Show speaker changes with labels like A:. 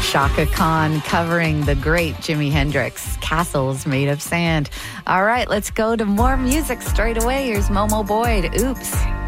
A: Chaka Khan covering the great Jimi Hendrix, Castles Made of Sand. All right, let's go to more music straight away. Here's Momo Boyd, Oops.